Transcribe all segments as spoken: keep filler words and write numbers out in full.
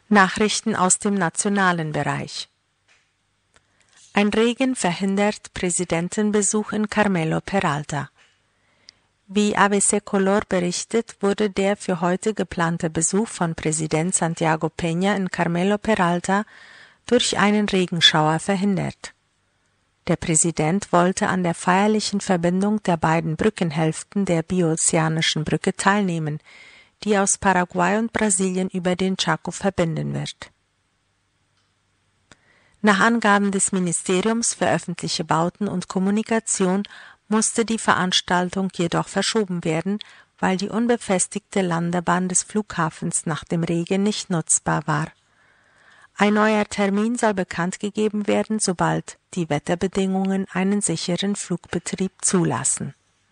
Nachrichten aus dem nationalen Bereich. Ein Regen verhindert Präsidentenbesuch in Carmelo Peralta. Wie A B C Color berichtet, wurde der für heute geplante Besuch von Präsident Santiago Peña in Carmelo Peralta durch einen Regenschauer verhindert. Der Präsident wollte an der feierlichen Verbindung der beiden Brückenhälften der Biozeanischen Brücke teilnehmen, die aus Paraguay und Brasilien über den Chaco verbinden wird. Nach Angaben des Ministeriums für öffentliche Bauten und Kommunikation musste die Veranstaltung jedoch verschoben werden, weil die unbefestigte Landebahn des Flughafens nach dem Regen nicht nutzbar war. Ein neuer Termin soll bekannt gegeben werden, sobald die Wetterbedingungen einen sicheren Flugbetrieb zulassen.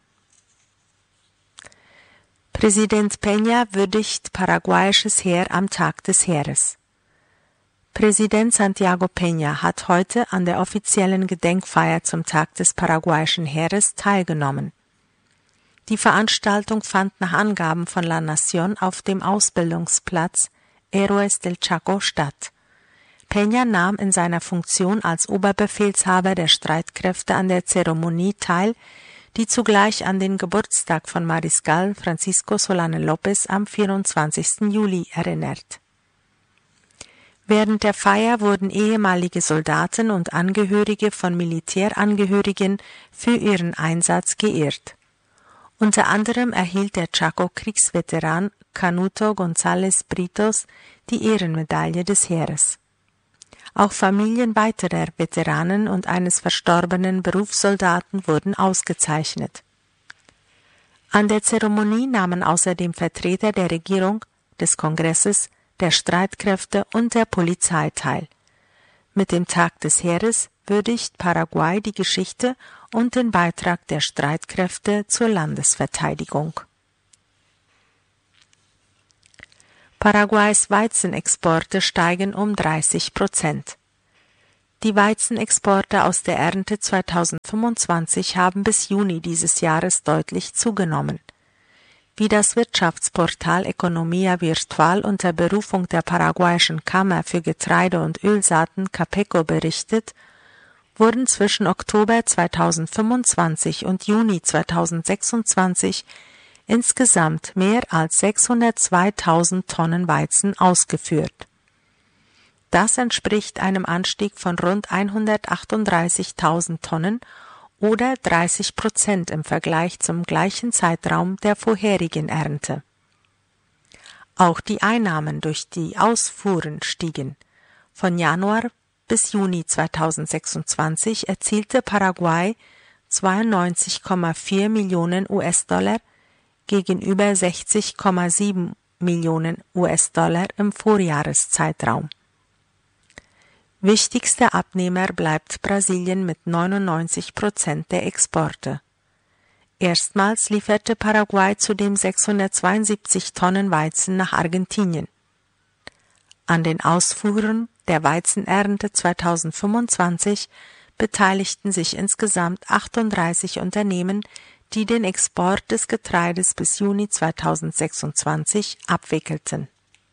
Präsident Peña würdigt paraguayisches Heer am Tag des Heeres. Präsident Santiago Peña hat heute an der offiziellen Gedenkfeier zum Tag des paraguayischen Heeres teilgenommen. Die Veranstaltung fand nach Angaben von La Nación auf dem Ausbildungsplatz Héroes del Chaco statt. Peña nahm in seiner Funktion als Oberbefehlshaber der Streitkräfte an der Zeremonie teil, die zugleich an den Geburtstag von Mariscal Francisco Solano López am vierundzwanzigsten Juli erinnert. Während der Feier wurden ehemalige Soldaten und Angehörige von Militärangehörigen für ihren Einsatz geehrt. Unter anderem erhielt der Chaco-Kriegsveteran Canuto González Britos die Ehrenmedaille des Heeres. Auch Familien weiterer Veteranen und eines verstorbenen Berufssoldaten wurden ausgezeichnet. An der Zeremonie nahmen außerdem Vertreter der Regierung, des Kongresses, der Streitkräfte und der Polizei teil. Mit dem Tag des Heeres würdigt Paraguay die Geschichte und den Beitrag der Streitkräfte zur Landesverteidigung. Paraguays Weizenexporte steigen um dreißig Prozent. Die Weizenexporte aus der Ernte zweitausendfünfundzwanzig haben bis Juni dieses Jahres deutlich zugenommen. Wie das Wirtschaftsportal Economía Virtual unter Berufung der paraguayischen Kammer für Getreide- und Ölsaaten Capeco berichtet, wurden zwischen Oktober zweitausendfünfundzwanzig und Juni zweitausendsechsundzwanzig insgesamt mehr als sechshundertzweitausend Tonnen Weizen ausgeführt. Das entspricht einem Anstieg von rund hundertachtunddreißigtausend Tonnen oder dreißig Prozent im Vergleich zum gleichen Zeitraum der vorherigen Ernte. Auch die Einnahmen durch die Ausfuhren stiegen. Von Januar bis Juni zweitausendsechsundzwanzig erzielte Paraguay zweiundneunzig Komma vier Millionen U S-Dollar gegenüber sechzig Komma sieben Millionen U S-Dollar im Vorjahreszeitraum. Wichtigster Abnehmer bleibt Brasilien mit neunundneunzig Prozent der Exporte. Erstmals lieferte Paraguay zudem sechshundertzweiundsiebzig Tonnen Weizen nach Argentinien. An den Ausfuhren der Weizenernte zweitausendfünfundzwanzig beteiligten sich insgesamt achtunddreißig Unternehmen, die den Export des Getreides bis Juni zweitausendsechsundzwanzig abwickelten.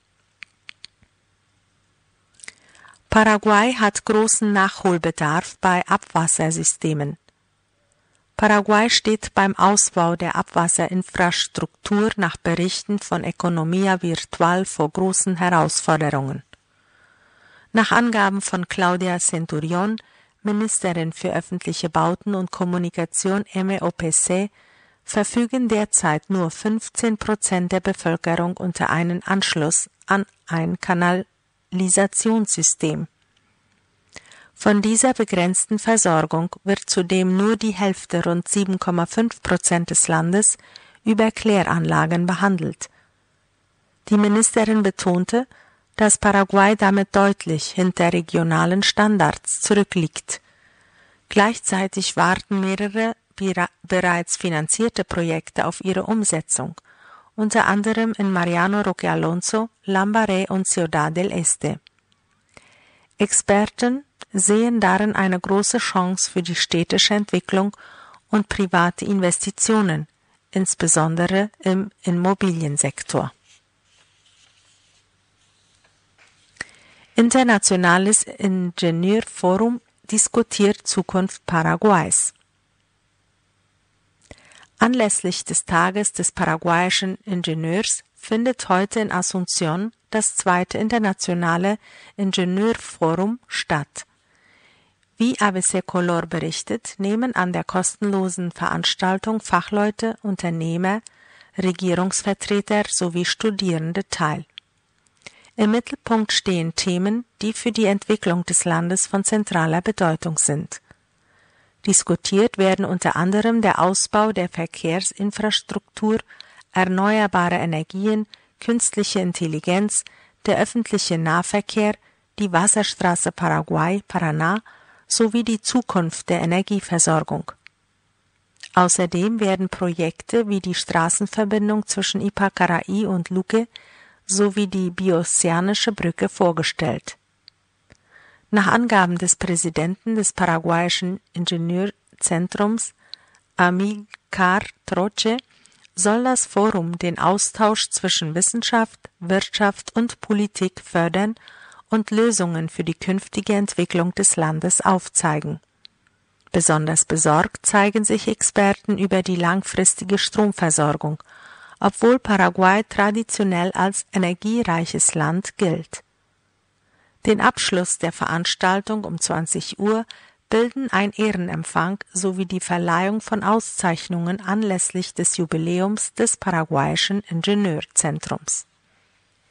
Paraguay hat großen Nachholbedarf bei Abwassersystemen. Paraguay steht beim Ausbau der Abwasserinfrastruktur nach Berichten von Economía Virtual vor großen Herausforderungen. Nach Angaben von Claudia Centurión, Ministerin für öffentliche Bauten und Kommunikation M O P C, verfügen derzeit nur fünfzehn Prozent der Bevölkerung unter einen Anschluss an ein Kanalisationssystem. Von dieser begrenzten Versorgung wird zudem nur die Hälfte, rund sieben Komma fünf Prozent des Landes, über Kläranlagen behandelt. Die Ministerin betonte, dass Paraguay damit deutlich hinter regionalen Standards zurückliegt. Gleichzeitig warten mehrere bereits finanzierte Projekte auf ihre Umsetzung, unter anderem in Mariano Roque Alonso, Lambaré und Ciudad del Este. Experten sehen darin eine große Chance für die städtische Entwicklung und private Investitionen, insbesondere im Immobiliensektor. Internationales Ingenieurforum diskutiert Zukunft Paraguays. Anlässlich des Tages des paraguayischen Ingenieurs findet heute in Asunción das zweite internationale Ingenieurforum statt. Wie A B C Color berichtet, nehmen an der kostenlosen Veranstaltung Fachleute, Unternehmer, Regierungsvertreter sowie Studierende teil. Im Mittelpunkt stehen Themen, die für die Entwicklung des Landes von zentraler Bedeutung sind. Diskutiert werden unter anderem der Ausbau der Verkehrsinfrastruktur, erneuerbare Energien, künstliche Intelligenz, der öffentliche Nahverkehr, die Wasserstraße Paraguay-Paraná sowie die Zukunft der Energieversorgung. Außerdem werden Projekte wie die Straßenverbindung zwischen Ypacaraí und Luque sowie die Bioceanische Brücke vorgestellt. Nach Angaben des Präsidenten des paraguayischen Ingenieurzentrums, Amílcar Troche, soll das Forum den Austausch zwischen Wissenschaft, Wirtschaft und Politik fördern und Lösungen für die künftige Entwicklung des Landes aufzeigen. Besonders besorgt zeigen sich Experten über die langfristige Stromversorgung, obwohl Paraguay traditionell als energiereiches Land gilt. Den Abschluss der Veranstaltung um zwanzig Uhr bilden ein Ehrenempfang sowie die Verleihung von Auszeichnungen anlässlich des Jubiläums des paraguayischen Ingenieurzentrums.